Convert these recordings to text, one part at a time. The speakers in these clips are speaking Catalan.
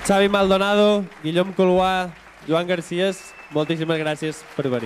Xavi Maldonado, Guillem Colguà, Joan García, moltíssimes gràcies per venir.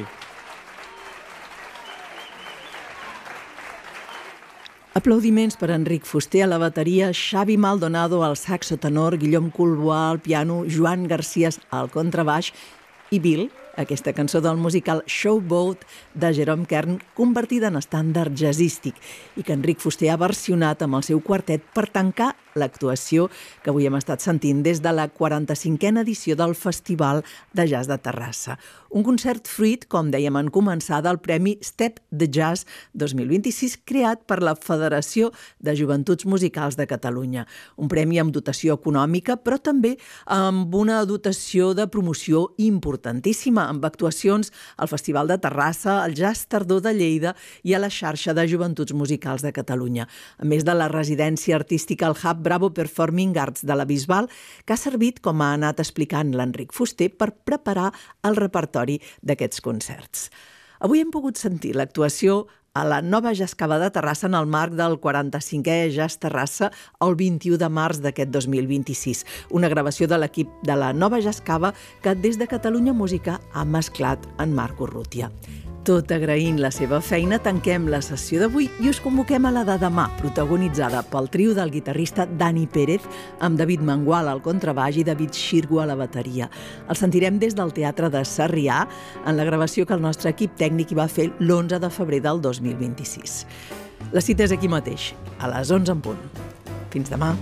Aplaudiments per Enric Fuster a la bateria, Xavi Maldonado al saxo tenor, Guillem Colguà al piano, Joan García al contrabaix i Bill, aquesta cançó del musical Showboat de Jerome Kern, convertida en estàndard jazzístic i que Enric Fuster ha versionat amb el seu quartet per tancar l'actuació que avui hem estat sentint des de la 45a edició del Festival de Jazz de Terrassa. Un concert fruit, com dèiem en començar, del Premi Step de Jazz 2026 creat per la Federació de Joventuts Musicals de Catalunya. Un premi amb dotació econòmica, però també amb una dotació de promoció importantíssima, amb actuacions al Festival de Terrassa, al Jazz Tardor de Lleida i a la xarxa de Joventuts Musicals de Catalunya. A més de la residència artística al Hub Bravo Performing Arts de la Bisbal, que ha servit, com ha anat explicant l'Enric Fuster, per preparar el repertori d'aquests concerts. Avui hem pogut sentir l'actuació a la Nova Jazz Cava de Terrassa en el marc del 45è Jazz Terrassa el 21 de març d'aquest 2026. Una gravació de l'equip de la Nova Jazz Cava que des de Catalunya Música ha mesclat en Marco Urrutia. Tot agraint la seva feina, tanquem la sessió d'avui i us convoquem a la de demà, protagonitzada pel trio del guitarrista Dani Pérez, amb David Mangual al contrabaix i David Xirgo a la bateria. El sentirem des del Teatre de Sarrià, en la gravació que el nostre equip tècnic hi va fer l'11 de febrer del 2026. La cita és aquí mateix, a les 11 en punt. Fins demà.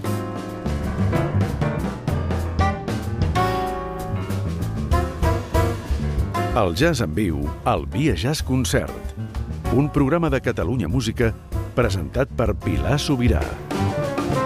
El jazz en viu al Via Jazz Concert, un programa de Catalunya Música presentat per Pilar Sobirà.